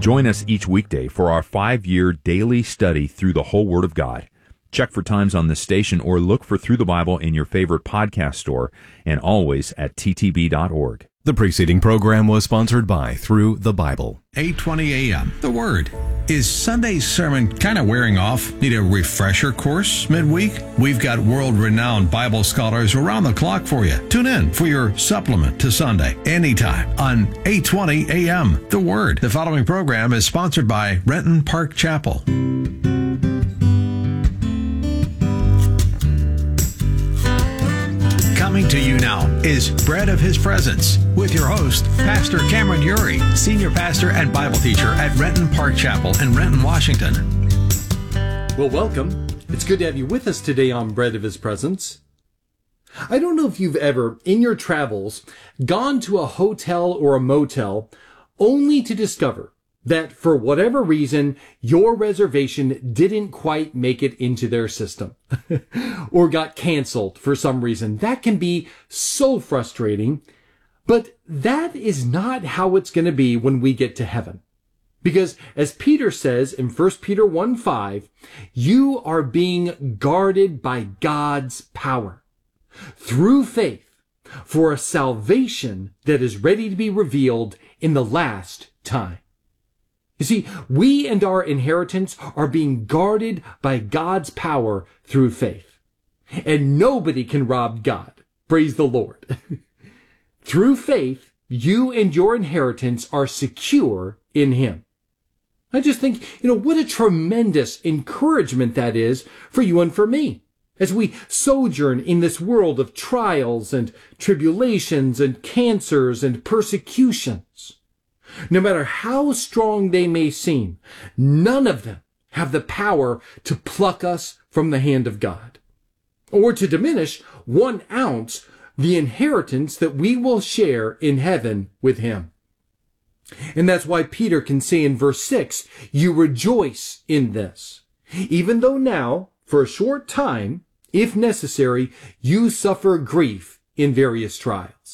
Join us each weekday for our 5-year daily study through the whole Word of God. Check for times on this station or look for Through the Bible in your favorite podcast store and always at ttb.org. The preceding program was sponsored by Through the Bible. 8:20 a.m. The Word. Is Sunday's sermon kind of wearing off? Need a refresher course midweek? We've got world-renowned Bible scholars around the clock for you. Tune in for your supplement to Sunday anytime on 8:20 a.m. The Word. The following program is sponsored by Renton Park Chapel. Coming to you now is Bread of His Presence with your host, Pastor Cameron Urey, Senior Pastor and Bible Teacher at Renton Park Chapel in Renton, Washington. Well, welcome. It's good to have you with us today on Bread of His Presence. I don't know if you've ever, in your travels, gone to a hotel or a motel only to discover that for whatever reason, your reservation didn't quite make it into their system or got canceled for some reason. That can be so frustrating, but that is not how it's going to be when we get to heaven. Because as Peter says in 1 Peter 1:5, you are being guarded by God's power through faith for a salvation that is ready to be revealed in the last time. You see, we and our inheritance are being guarded by God's power through faith. And nobody can rob God. Praise the Lord. Through faith, you and your inheritance are secure in Him. I just think, what a tremendous encouragement that is for you and for me as we sojourn in this world of trials and tribulations and cancers and persecutions. No matter how strong they may seem, none of them have the power to pluck us from the hand of God, or to diminish 1 ounce the inheritance that we will share in heaven with Him. And that's why Peter can say in verse 6, you rejoice in this, even though now, for a short time, if necessary, you suffer grief in various trials.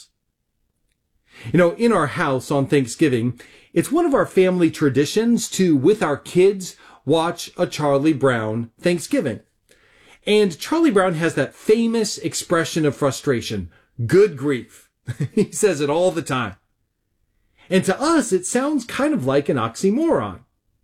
In our house on Thanksgiving, it's one of our family traditions to, with our kids, watch a Charlie Brown Thanksgiving. And Charlie Brown has that famous expression of frustration, good grief. He says it all the time. And to us, it sounds kind of like an oxymoron.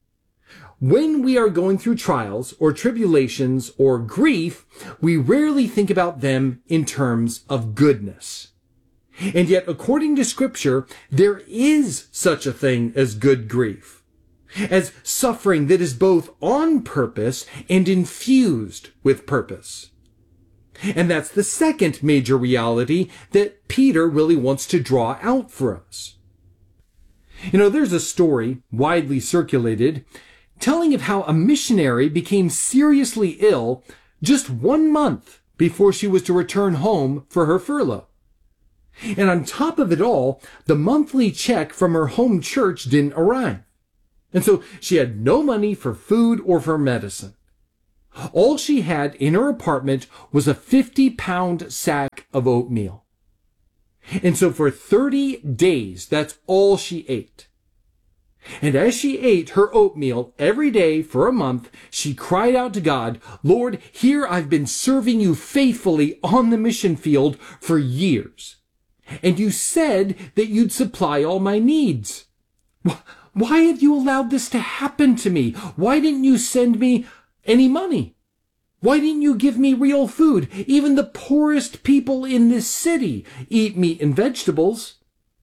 When we are going through trials or tribulations or grief, we rarely think about them in terms of goodness. And yet, according to Scripture, there is such a thing as good grief, as suffering that is both on purpose and infused with purpose. And that's the second major reality that Peter really wants to draw out for us. There's a story widely circulated telling of how a missionary became seriously ill just 1 month before she was to return home for her furlough. And on top of it all, the monthly check from her home church didn't arrive. And so she had no money for food or for medicine. All she had in her apartment was a 50-pound sack of oatmeal. And so for 30 days, that's all she ate. And as she ate her oatmeal every day for a month, she cried out to God, Lord, here I've been serving you faithfully on the mission field for years. And you said that you'd supply all my needs. Why have you allowed this to happen to me? Why didn't you send me any money? Why didn't you give me real food? Even the poorest people in this city eat meat and vegetables.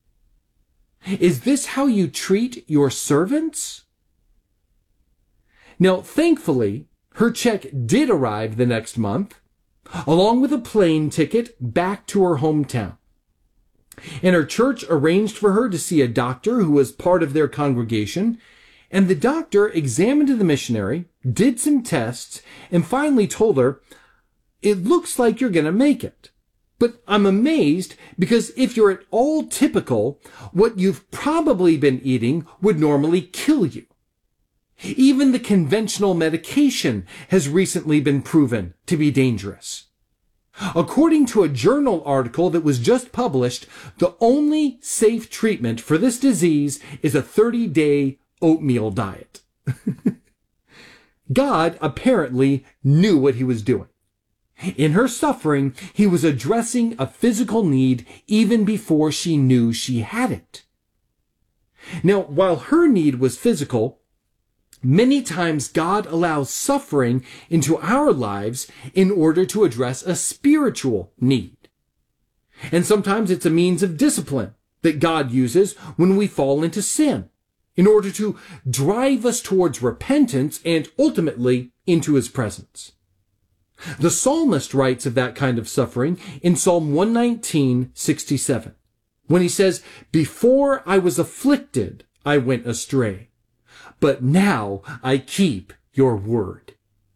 Is this how you treat your servants? Now, thankfully, her check did arrive the next month, along with a plane ticket back to her hometown. And her church arranged for her to see a doctor who was part of their congregation, and the doctor examined the missionary, did some tests, and finally told her, it looks like you're going to make it. But I'm amazed because if you're at all typical, what you've probably been eating would normally kill you. Even the conventional medication has recently been proven to be dangerous. According to a journal article that was just published, the only safe treatment for this disease is a 30-day oatmeal diet. God apparently knew what he was doing. In her suffering, he was addressing a physical need even before she knew she had it. Now, while her need was physical, many times God allows suffering into our lives in order to address a spiritual need. And sometimes it's a means of discipline that God uses when we fall into sin in order to drive us towards repentance and ultimately into his presence. The psalmist writes of that kind of suffering in Psalm 119:67, when he says, "Before I was afflicted, I went astray, but now I keep your word."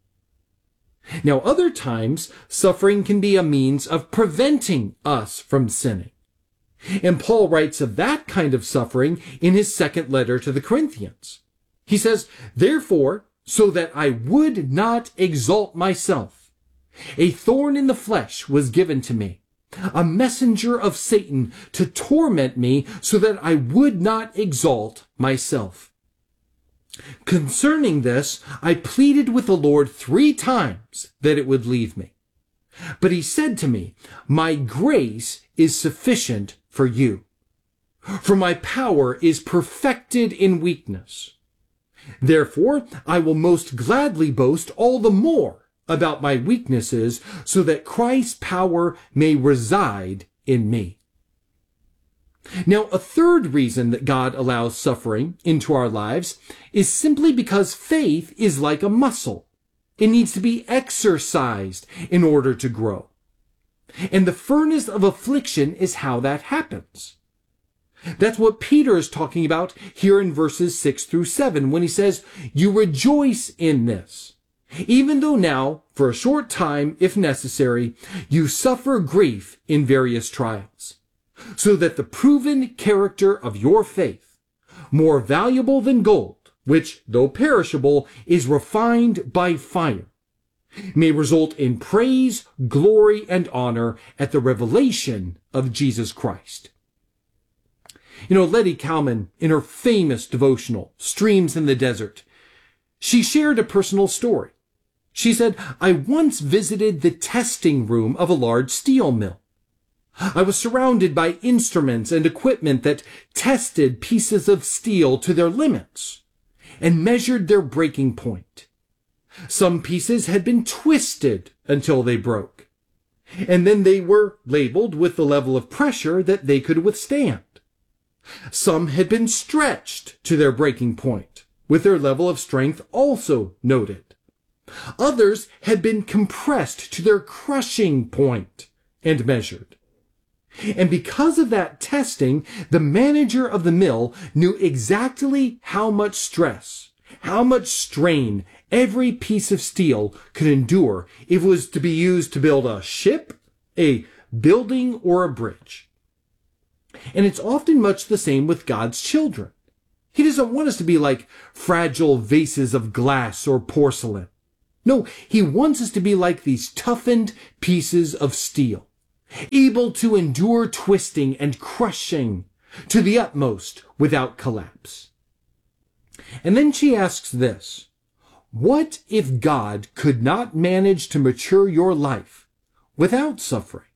Now, other times, suffering can be a means of preventing us from sinning. And Paul writes of that kind of suffering in his second letter to the Corinthians. He says, "Therefore, so that I would not exalt myself, a thorn in the flesh was given to me, a messenger of Satan to torment me so that I would not exalt myself. Concerning this, I pleaded with the Lord 3 times that it would leave me. But he said to me, my grace is sufficient for you, for my power is perfected in weakness. Therefore, I will most gladly boast all the more about my weaknesses, so that Christ's power may reside in me." Now, a third reason that God allows suffering into our lives is simply because faith is like a muscle. It needs to be exercised in order to grow. And the furnace of affliction is how that happens. That's what Peter is talking about here in verses 6-7 when he says, "You rejoice in this, even though now, for a short time, if necessary, you suffer grief in various trials, so that the proven character of your faith, more valuable than gold, which, though perishable, is refined by fire, may result in praise, glory, and honor at the revelation of Jesus Christ." You know, Letty Kalman, in her famous devotional, Streams in the Desert, she shared a personal story. She said, "I once visited the testing room of a large steel mill. I was surrounded by instruments and equipment that tested pieces of steel to their limits and measured their breaking point. Some pieces had been twisted until they broke, and then they were labeled with the level of pressure that they could withstand. Some had been stretched to their breaking point, with their level of strength also noted. Others had been compressed to their crushing point and measured. And because of that testing, the manager of the mill knew exactly how much stress, how much strain every piece of steel could endure if it was to be used to build a ship, a building, or a bridge. And it's often much the same with God's children. He doesn't want us to be like fragile vases of glass or porcelain. No, he wants us to be like these toughened pieces of steel, able to endure twisting and crushing to the utmost without collapse. And then she asks this, what if God could not manage to mature your life without suffering?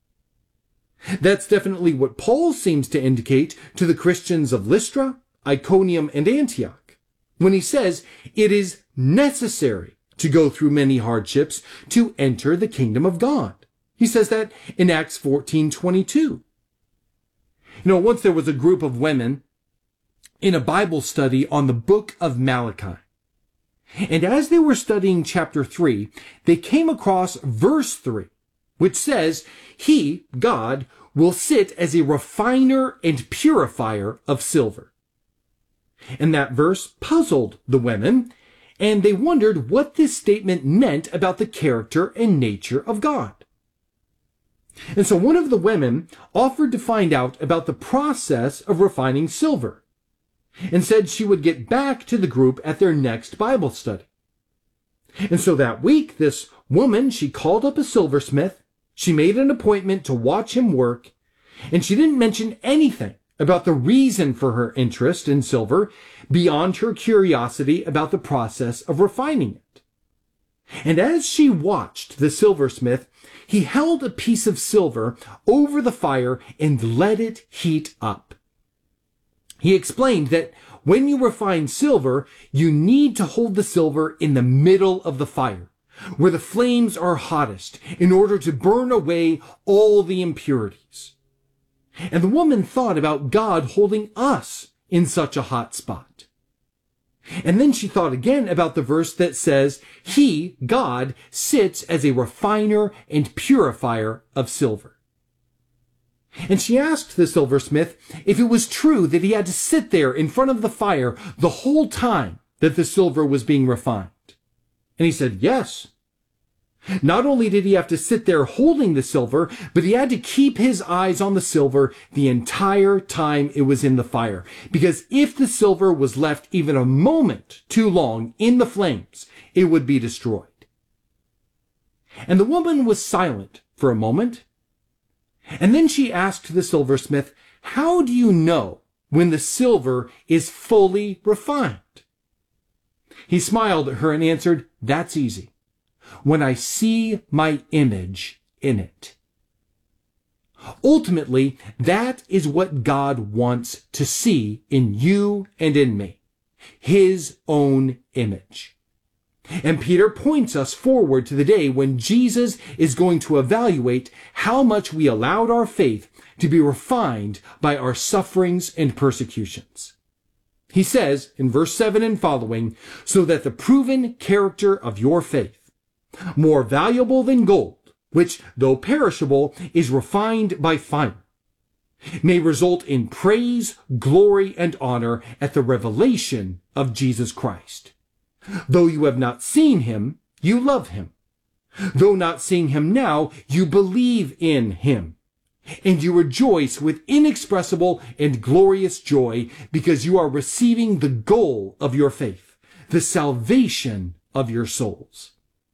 That's definitely what Paul seems to indicate to the Christians of Lystra, Iconium, and Antioch, when he says it is necessary to go through many hardships to enter the kingdom of God. He says that in Acts 14:22. You know, once there was a group of women in a Bible study on the book of Malachi. And as they were studying chapter 3, they came across verse 3, which says, "He, God, will sit as a refiner and purifier of silver." And that verse puzzled the women, and they wondered what this statement meant about the character and nature of God. And so one of the women offered to find out about the process of refining silver, and said she would get back to the group at their next Bible study. And so that week, this woman, she called up a silversmith, she made an appointment to watch him work, and she didn't mention anything about the reason for her interest in silver beyond her curiosity about the process of refining it. And as she watched the silversmith, he held a piece of silver over the fire and let it heat up. He explained that when you refine silver, you need to hold the silver in the middle of the fire, where the flames are hottest, in order to burn away all the impurities. And the woman thought about God holding us in such a hot spot. And then she thought again about the verse that says, He, God, sits as a refiner and purifier of silver. And she asked the silversmith if it was true that he had to sit there in front of the fire the whole time that the silver was being refined. And he said, yes. Not only did he have to sit there holding the silver, but he had to keep his eyes on the silver the entire time it was in the fire. Because if the silver was left even a moment too long in the flames, it would be destroyed. And the woman was silent for a moment. And then she asked the silversmith, how do you know when the silver is fully refined? He smiled at her and answered, that's easy. When I see my image in it. Ultimately, that is what God wants to see in you and in me. His own image. And Peter points us forward to the day when Jesus is going to evaluate how much we allowed our faith to be refined by our sufferings and persecutions. He says in verse 7 and following, so that the proven character of your faith, more valuable than gold, which, though perishable, is refined by fire, may result in praise, glory, and honor at the revelation of Jesus Christ. Though you have not seen him, you love him. Though not seeing him now, you believe in him. And you rejoice with inexpressible and glorious joy because you are receiving the goal of your faith, the salvation of your souls.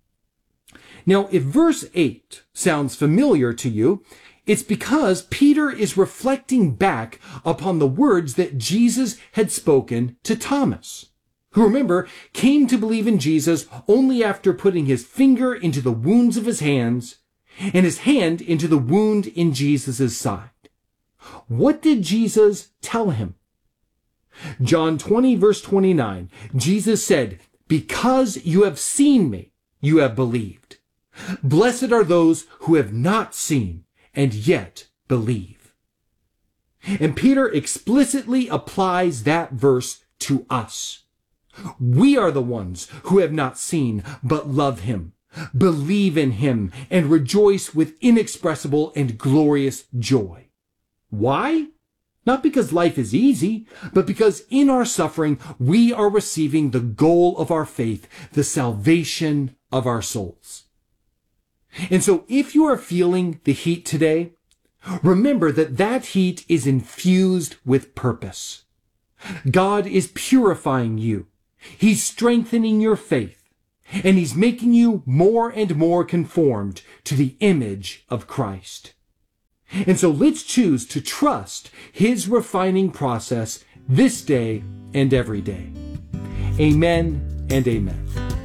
Now, if verse 8 sounds familiar to you, it's because Peter is reflecting back upon the words that Jesus had spoken to Thomas, who, remember, came to believe in Jesus only after putting his finger into the wounds of his hands and his hand into the wound in Jesus' side. What did Jesus tell him? John 20, verse 29, Jesus said, because you have seen me, you have believed. Blessed are those who have not seen and yet believe. And Peter explicitly applies that verse to us. We are the ones who have not seen but love him, believe in him, and rejoice with inexpressible and glorious joy. Why? Not because life is easy, but because in our suffering we are receiving the goal of our faith, the salvation of our souls. And so if you are feeling the heat today, remember that that heat is infused with purpose. God is purifying you. He's strengthening your faith, and he's making you more and more conformed to the image of Christ. And so let's choose to trust his refining process this day and every day. Amen and amen.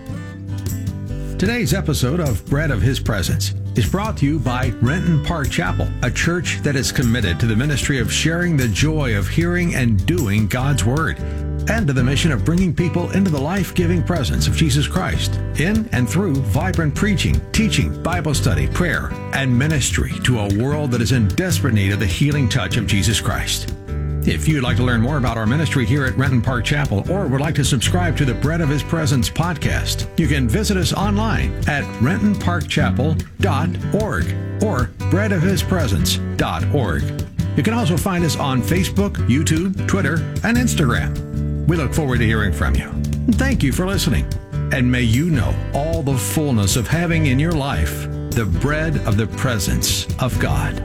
Today's episode of Bread of His Presence is brought to you by Renton Park Chapel, a church that is committed to the ministry of sharing the joy of hearing and doing God's Word, and to the mission of bringing people into the life-giving presence of Jesus Christ in and through vibrant preaching, teaching, Bible study, prayer, and ministry to a world that is in desperate need of the healing touch of Jesus Christ. If you'd like to learn more about our ministry here at Renton Park Chapel, or would like to subscribe to the Bread of His Presence podcast, you can visit us online at rentonparkchapel.org or breadofhispresence.org. You can also find us on Facebook, YouTube, Twitter, and Instagram. We look forward to hearing from you. Thank you for listening. And may you know all the fullness of having in your life the bread of the presence of God.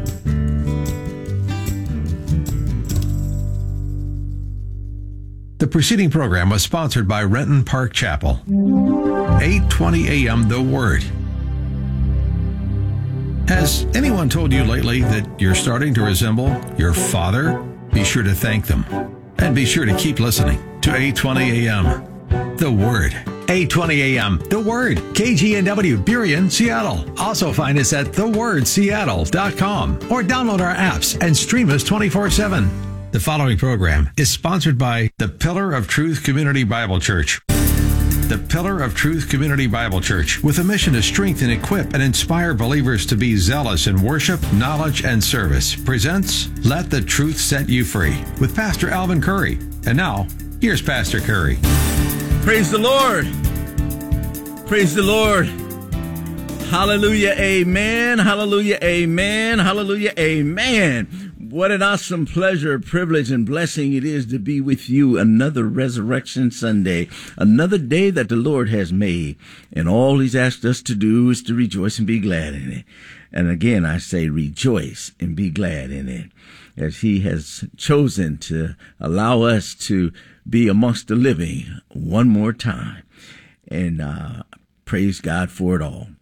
The preceding program was sponsored by Renton Park Chapel. 8:20 a.m. The Word. Has anyone told you lately that you're starting to resemble your father? be sure to thank them. And be sure to keep listening to 820 AM. The Word. 820 AM. The Word. KGNW, Burien, Seattle. Also find us at thewordseattle.com or download our apps and stream us 24/7. The following program is sponsored by the Pillar of Truth Community Bible Church. The Pillar of Truth Community Bible Church, with a mission to strengthen, equip, and inspire believers to be zealous in worship, knowledge, and service, presents Let the Truth Set You Free with Pastor Alvin Curry. And now, here's Pastor Curry. Praise the Lord. Praise the Lord. Hallelujah, amen. Hallelujah, amen. Hallelujah, amen. What an awesome pleasure, privilege, and blessing it is to be with you another Resurrection Sunday, another day that the Lord has made. And all he's asked us to do is to rejoice and be glad in it. And again, I say rejoice and be glad in it, as he has chosen to allow us to be amongst the living one more time. And praise God for it all.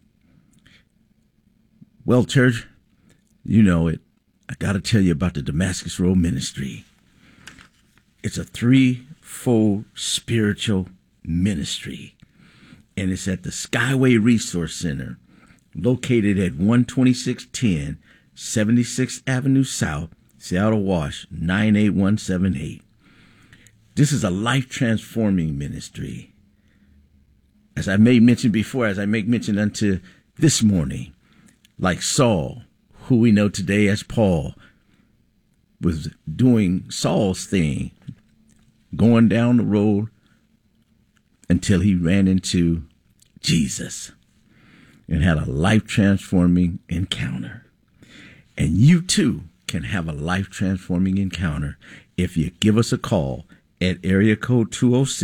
Well, church, you know it. I got to tell you about the Damascus Road Ministry. It's a threefold spiritual ministry, and it's at the Skyway Resource Center, located at 12610 76th Avenue South, Seattle, Wash, 98178. This is a life-transforming ministry. As I made mention before, as I make mention unto this morning, like Saul, who we know today as Paul, was doing Saul's thing, going down the road until he ran into Jesus and had a life-transforming encounter. And you too can have a life-transforming encounter if you give us a call at area code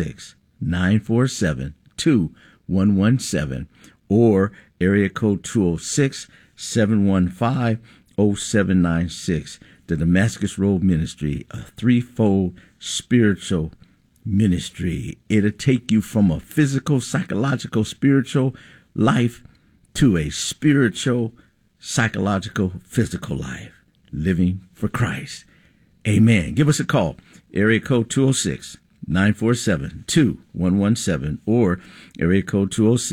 206-947-2117 or area code 206-715-0796. The Damascus Road Ministry, a threefold spiritual ministry. It'll take you from a physical, psychological, spiritual life to a spiritual, psychological, physical life, living for Christ. Amen. Give us a call. Area code 206-947-2117 or area code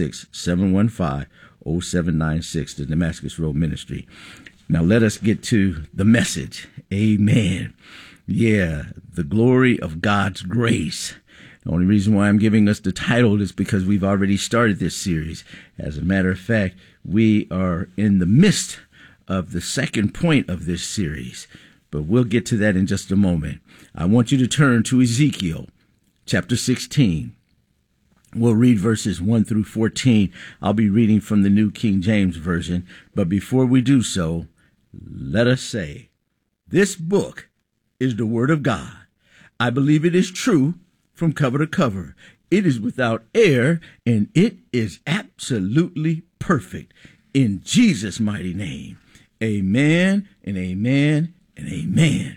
206-715-0796, the Damascus Road Ministry. Now let us get to the message. Amen. Yeah, the glory of God's grace. The only reason why I'm giving us the title is because we've already started this series. As a matter of fact, we are in the midst of the second point of this series, but we'll get to that in just a moment. I want you to turn to Ezekiel chapter 16. We'll read verses 1 through 14. I'll be reading from the New King James Version. But before we do so, let us say, this book is the Word of God. I believe it is true from cover to cover. It is without error, and it is absolutely perfect. In Jesus' mighty name, amen and amen and amen.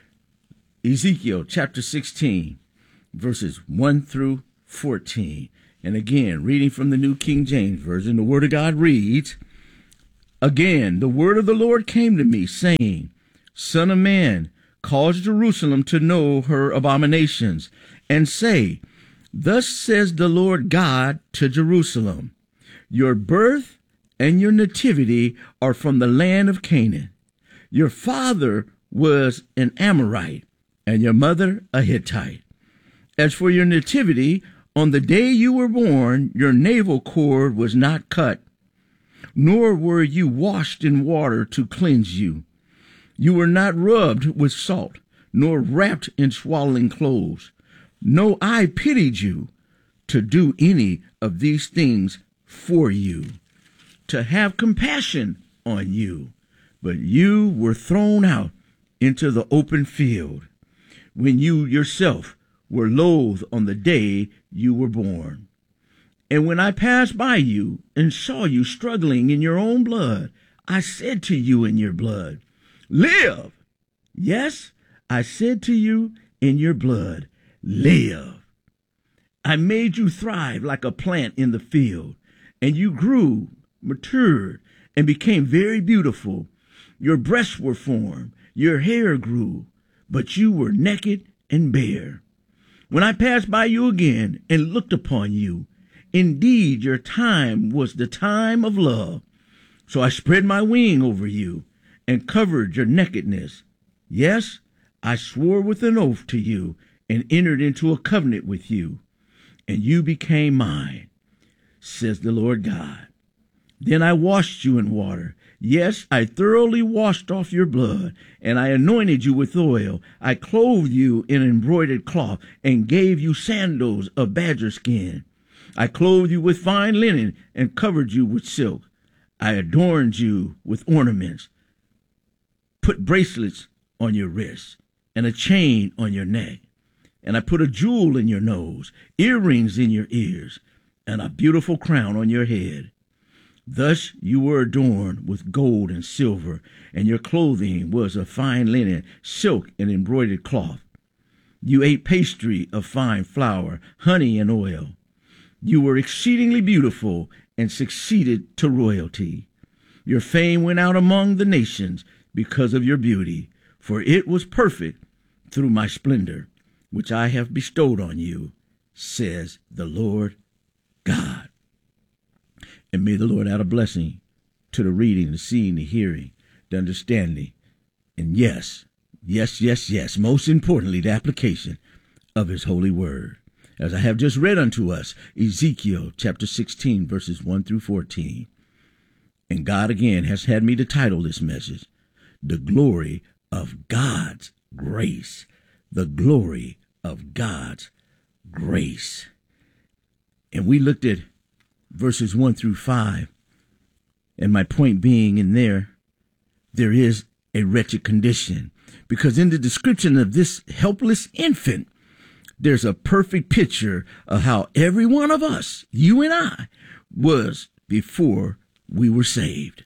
Ezekiel chapter 16, verses 1 through 14. And again, reading from the New King James Version, the Word of God reads, Again, the word of the Lord came to me, saying, Son of man, cause Jerusalem to know her abominations, and say, Thus says the Lord God to Jerusalem, Your birth and your nativity are from the land of Canaan. Your father was an Amorite, and your mother a Hittite. As for your nativity, on the day you were born, your navel cord was not cut, nor were you washed in water to cleanse you. You were not rubbed with salt, nor wrapped in swaddling clothes. No eye pitied you to do any of these things for you, to have compassion on you. But you were thrown out into the open field, when you yourself were loathed on the day you were born. And when I passed by you and saw you struggling in your own blood, I said to you in your blood, Live! Yes, I said to you in your blood, Live! I made you thrive like a plant in the field, and you grew, matured, and became very beautiful. Your breasts were formed, your hair grew, but you were naked and bare. When I passed by you again and looked upon you, indeed your time was the time of love. So I spread my wing over you and covered your nakedness. Yes, I swore with an oath to you and entered into a covenant with you, and you became mine, says the Lord God. Then I washed you in water. Yes, I thoroughly washed off your blood, and I anointed you with oil. I clothed you in embroidered cloth and gave you sandals of badger skin. I clothed you with fine linen and covered you with silk. I adorned you with ornaments, put bracelets on your wrists and a chain on your neck. And I put a jewel in your nose, earrings in your ears, and a beautiful crown on your head. Thus you were adorned with gold and silver, and your clothing was of fine linen, silk, and embroidered cloth. You ate pastry of fine flour, honey, and oil. You were exceedingly beautiful and succeeded to royalty. Your fame went out among the nations because of your beauty, for it was perfect through my splendor, which I have bestowed on you, says the Lord God. And may the Lord add a blessing to the reading, the seeing, the hearing, the understanding, and yes, most importantly, the application of his holy word. As I have just read unto us, Ezekiel chapter 16, verses 1 through 14. And God again has had me to title this message, The Glory of God's Grace. The glory of God's grace. And we looked at verses 1 through 5. And my point being in there is a wretched condition. Because in the description of this helpless infant, there's a perfect picture of how every one of us, you and I, was before we were saved.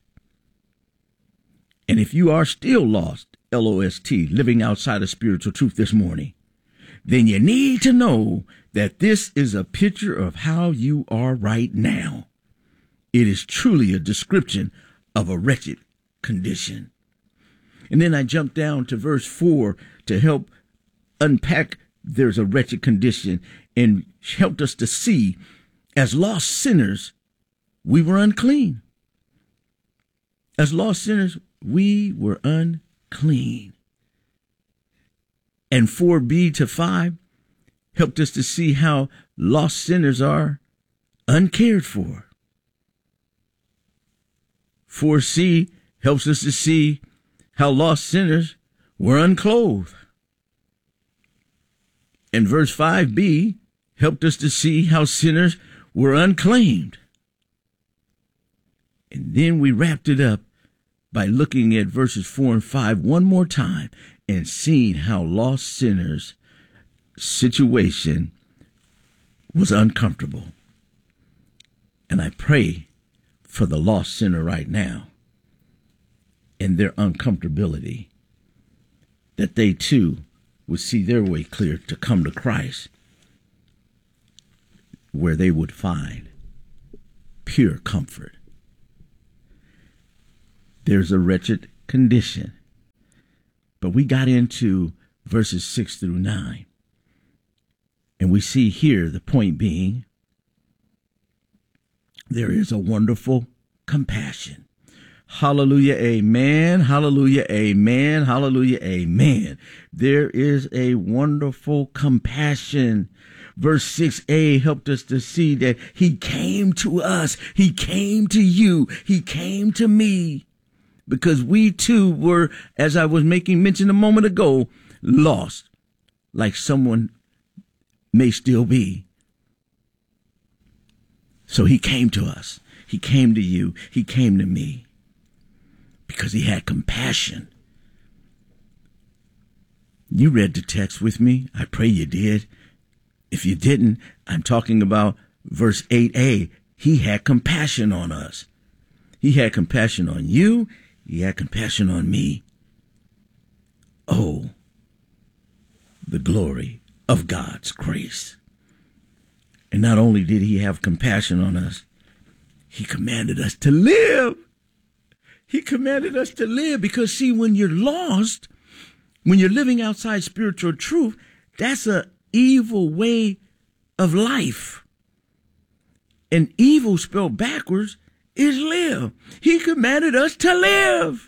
And if you are still lost, L-O-S-T, living outside of spiritual truth this morning, then you need to know that this is a picture of how you are right now. It is truly a description of a wretched condition. And then I jumped down to verse 4 to help unpack there's a wretched condition and helped us to see as lost sinners, we were unclean. As lost sinners, we were unclean. And 4b to 5 helped us to see how lost sinners are uncared for. 4c helps us to see how lost sinners were unclothed. And verse 5b helped us to see how sinners were unclaimed. And then we wrapped it up by looking at verses 4 and 5 one more time and seeing how lost sinners' situation was uncomfortable. And I pray for the lost sinner right now and their uncomfortability, that they too would see their way clear to come to Christ, where they would find pure comfort. There's a wretched condition. But we got into verses 6 through 9. And we see here the point being, there is a wonderful compassion. Hallelujah, amen. Hallelujah, amen. Hallelujah, amen. There is a wonderful compassion. Verse 6a helped us to see that he came to us. He came to you. He came to me. Because we too were, as I was making mention a moment ago, lost, like someone may still be. So he came to us. He came to you. He came to me. Because he had compassion. You read the text with me. I pray you did. If you didn't, I'm talking about verse 8a. He had compassion on us. He had compassion on you. He had compassion on me. Oh, the glory of God's grace. And not only did he have compassion on us, he commanded us to live. He commanded us to live because, see, when you're lost, When you're living outside spiritual truth, that's an evil way of life. And evil spelled backwards is live. He commanded us to live.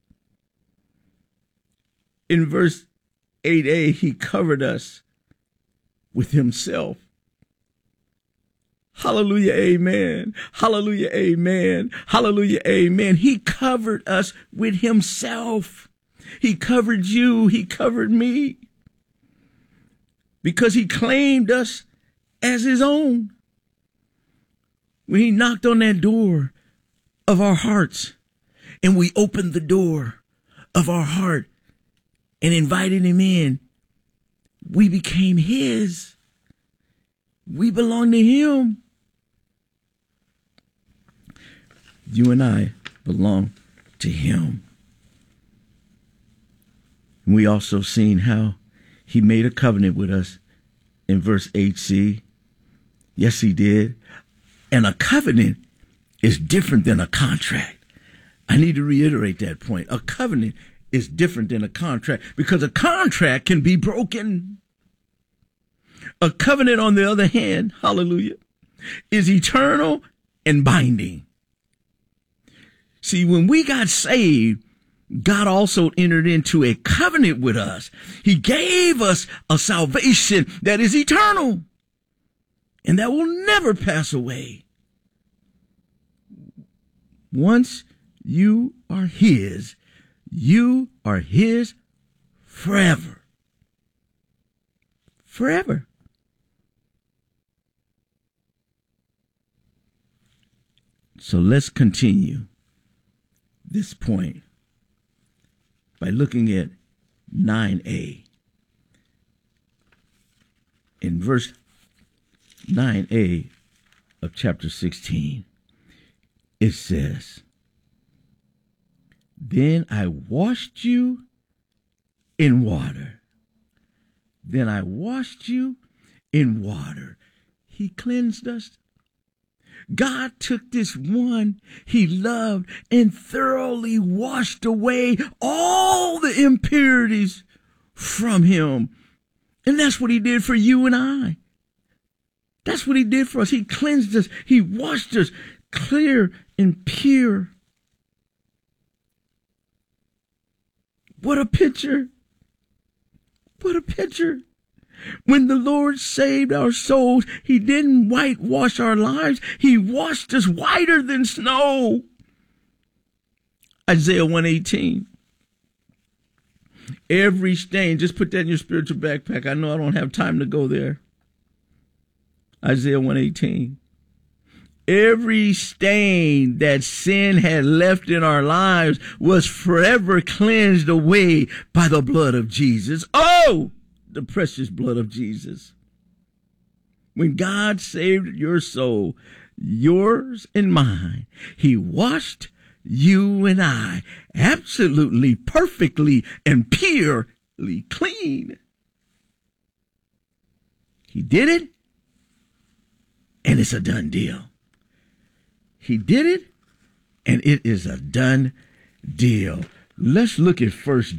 In verse 8a, he covered us with himself. Hallelujah, amen. Hallelujah, amen. Hallelujah, amen. He covered us with himself. He covered you. He covered me. Because he claimed us as his own. When he knocked on that door of our hearts and we opened the door of our heart and invited him in, we became his. We belong to him. You and I belong to him. We also seen how he made a covenant with us in verse 8c. Yes, he did. And a covenant is different than a contract. I need to reiterate that point. A covenant is different than a contract because a contract can be broken. A covenant, on the other hand, hallelujah, is eternal and binding. See, when we got saved, God also entered into a covenant with us. He gave us a salvation that is eternal and that will never pass away. Once you are his forever. Forever. So let's continue this point by looking at 9a. In verse 9a of chapter 16, it says, "Then I washed you in water." Then I washed you in water. He cleansed us. God took this one he loved and thoroughly washed away all the impurities from him. And that's what he did for you and I. That's what he did for us. He cleansed us. He washed us clear and pure. What a picture. What a picture. When the Lord saved our souls, he didn't whitewash our lives. He washed us whiter than snow. Isaiah 1:18. Every stain, just put that in your spiritual backpack. I know I don't have time to go there. Isaiah 1:18. Every stain that sin had left in our lives was forever cleansed away by the blood of Jesus. Oh, the precious blood of Jesus. When God saved your soul, yours and mine, he washed you and I absolutely, perfectly, and purely clean. He did it, and it's a done deal. He did it, and it is a done deal. Let's look at 1